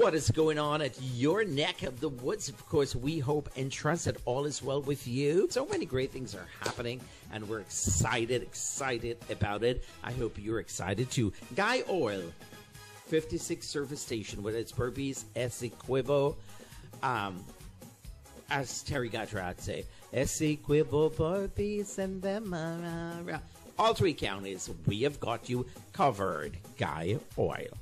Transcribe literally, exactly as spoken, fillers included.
What is going on at your neck of the woods? Of course, we hope and trust that all is well with you. So many great things are happening, and we're excited, excited about it. I hope you're excited too. Guy Oil, fifty-six service station with its Burpees, Essequibo. Um, as Terry Gatra would say, Essequibo, Burpees, and them. All three counties, we have got you covered. Guy Oil.